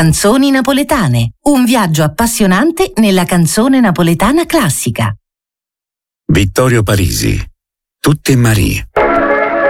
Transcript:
Canzoni napoletane, un viaggio appassionante nella canzone napoletana classica. Vittorio Parisi, Tutte Marie.